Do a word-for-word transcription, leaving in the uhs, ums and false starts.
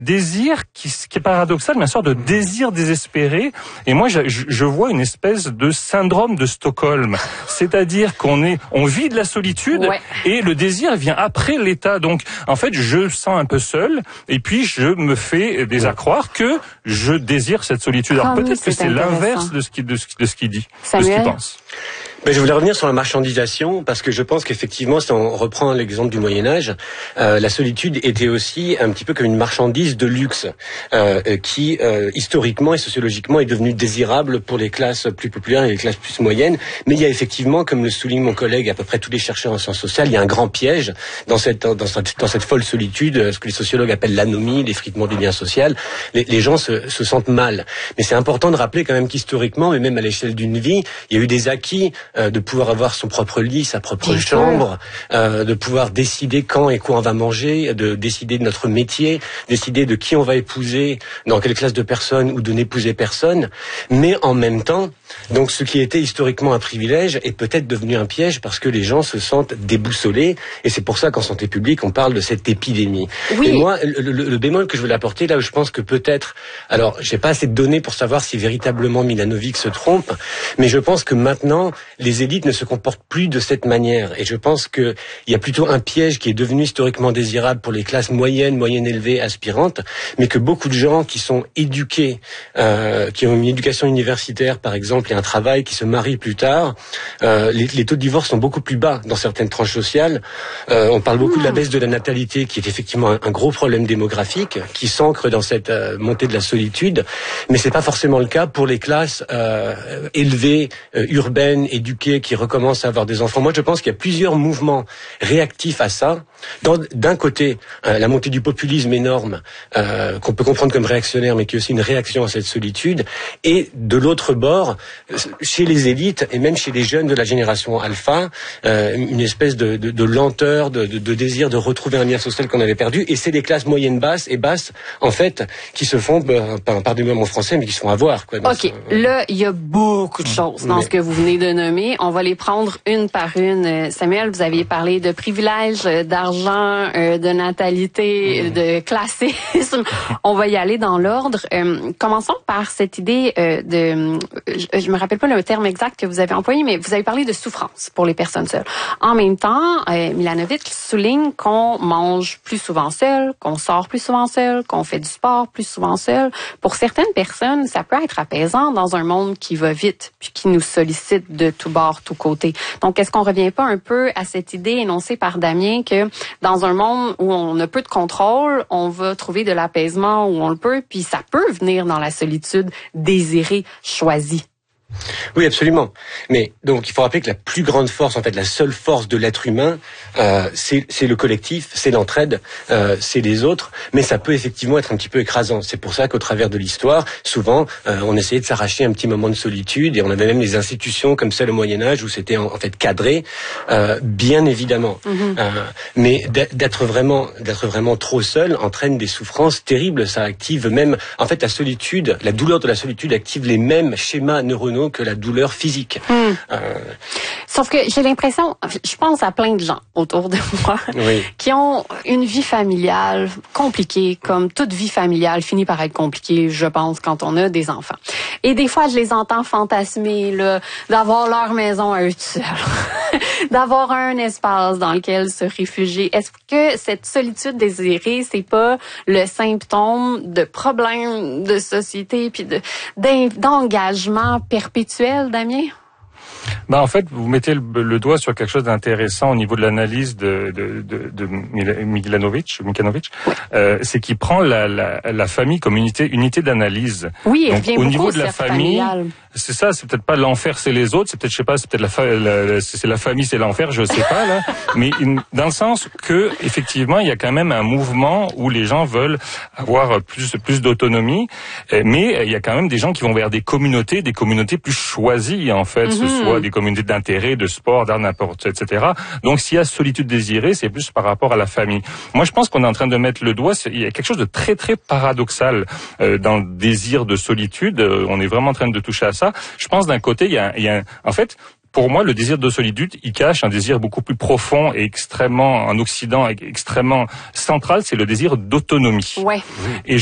désir qui, qui est paradoxal, mais une sorte de désir désespéré. Et moi, je, je vois une espèce de syndrome de Stockholm. C'est-à-dire qu'on est, on vit de la solitude ouais. et le désir vient après l'état. Donc, en fait, je sens un peu seul et puis je me fais des à croire que je désire cette solitude. Alors Comme peut-être que c'est l'inverse de ce qu'il de ce, de ce qu'il dit, Samuel. de ce qu'il pense. Ben, je voulais revenir sur la marchandisation parce que je pense qu'effectivement, si on reprend l'exemple du Moyen-Âge, euh, la solitude était aussi un petit peu comme une marchandise de luxe euh, qui, euh, historiquement et sociologiquement, est devenue désirable pour les classes plus populaires et les classes plus moyennes. Mais il y a effectivement, comme le souligne mon collègue, à peu près tous les chercheurs en sciences sociales, il y a un grand piège dans cette dans cette, dans cette folle solitude, ce que les sociologues appellent l'anomie, l'effritement du lien social. Les, les gens se, se sentent mal. Mais c'est important de rappeler quand même qu'historiquement, mais même à l'échelle d'une vie, il y a eu des acquis. Euh, de pouvoir avoir son propre lit, sa propre Bien chambre, euh, de pouvoir décider quand et quoi on va manger, de décider de notre métier, décider de qui on va épouser, dans quelle classe de personnes ou de n'épouser personne. Mais en même temps, donc ce qui était historiquement un privilège est peut-être devenu un piège parce que les gens se sentent déboussolés. Et c'est pour ça qu'en santé publique, on parle de cette épidémie. Oui. Et moi, le, le, le bémol que je voulais apporter, là où je pense que peut-être... Alors, j'ai pas assez de données pour savoir si véritablement Milanovic se trompe, mais je pense que maintenant, les élites ne se comportent plus de cette manière. Et je pense qu'il y a plutôt un piège qui est devenu historiquement désirable pour les classes moyennes, moyennes élevées, aspirantes, mais que beaucoup de gens qui sont éduqués, euh, qui ont une éducation universitaire, par exemple, et un travail, qui se marient plus tard, euh, les, les taux de divorce sont beaucoup plus bas dans certaines tranches sociales. Euh, on parle beaucoup de la baisse de la natalité, qui est effectivement un, un gros problème démographique, qui s'ancre dans cette euh, montée de la solitude, mais c'est pas forcément le cas pour les classes euh, élevées, euh, urbaines, éduquées, qui recommencent à avoir des enfants. Moi, je pense qu'il y a plusieurs mouvements réactifs à ça. Dans, d'un côté, euh, la montée du populisme énorme, euh, qu'on peut comprendre comme réactionnaire, mais qui est aussi une réaction à cette solitude. Et de l'autre bord, chez les élites, et même chez les jeunes de la génération alpha, euh, une espèce de, de, de lenteur, de, de, de désir de retrouver un lien social qu'on avait perdu. Et c'est les classes moyennes basses et basses, en fait, qui se font, ben, pardonnez-moi mon français, mais qui se font avoir. Quoi, OK. Ce... Là, il y a beaucoup de choses dans mais... ce que vous venez de nommer. On va les prendre une par une. Samuel, vous aviez parlé de privilèges, d'argent, de natalité, mmh. de classisme. On va y aller dans l'ordre. Euh, commençons par cette idée euh, de... Je, je me rappelle pas le terme exact que vous avez employé, mais vous avez parlé de souffrance pour les personnes seules. En même temps, euh, Milanovic souligne qu'on mange plus souvent seul, qu'on sort plus souvent seul, qu'on fait du sport plus souvent seul. Pour certaines personnes, ça peut être apaisant dans un monde qui va vite, puis qui nous sollicite de tous bords, tous côtés. Donc, est-ce qu'on revient pas un peu à cette idée énoncée par Damien que dans un monde où on a peu de contrôle, on va trouver de l'apaisement où on le peut, puis ça peut venir dans la solitude désirée, choisie? Oui, absolument. Mais donc, il faut rappeler que la plus grande force, en fait, la seule force de l'être humain, euh, c'est, c'est le collectif, c'est l'entraide, euh, c'est les autres. Mais ça peut effectivement être un petit peu écrasant. C'est pour ça qu'au travers de l'histoire, souvent, euh, on essayait de s'arracher un petit moment de solitude, et on avait même des institutions comme celle au Moyen Âge où c'était en, en fait cadré, euh, bien évidemment. Mm-hmm. Euh, mais d'être vraiment, d'être vraiment trop seul entraîne des souffrances terribles. Ça active même, en fait, la solitude, la douleur de la solitude active les mêmes schémas neuronaux que la douleur physique. Mmh. Euh... Sauf que j'ai l'impression, je pense à plein de gens autour de moi oui. qui ont une vie familiale compliquée, comme toute vie familiale finit par être compliquée, je pense, quand on a des enfants. Et des fois, je les entends fantasmer là, d'avoir leur maison à eux seuls, d'avoir un espace dans lequel se réfugier. Est-ce que cette solitude désirée, c'est pas le symptôme de problèmes de société puis de d'engagement perpétuel, Damien? Ben en fait, vous mettez le, le doigt sur quelque chose d'intéressant au niveau de l'analyse de, de, de, de Milanovic, Milanovic. Oui. Euh, c'est qu'il prend la, la, la famille comme unité, unité d'analyse. Oui, donc, il au niveau de la famille, familiale. C'est ça, c'est peut-être pas l'enfer, c'est les autres, c'est peut-être, je sais pas, c'est peut-être la, fa- la c'est la famille, c'est l'enfer, je sais pas là, mais dans le sens que effectivement, il y a quand même un mouvement où les gens veulent avoir plus plus d'autonomie, mais il y a quand même des gens qui vont vers des communautés, des communautés plus choisies en fait, mm-hmm. ce soit des communautés d'intérêt, de sport, d'art, n'importe, et cetera. Donc s'il y a solitude désirée, c'est plus par rapport à la famille. Moi, je pense qu'on est en train de mettre le doigt, il y a quelque chose de très très paradoxal euh, dans le désir de solitude. On est vraiment en train de toucher à ça. Je pense d'un côté, il y a, il y a en fait, pour moi, le désir de solitude, il cache un désir beaucoup plus profond et extrêmement, en Occident, extrêmement central, c'est le désir d'autonomie. Ouais. Et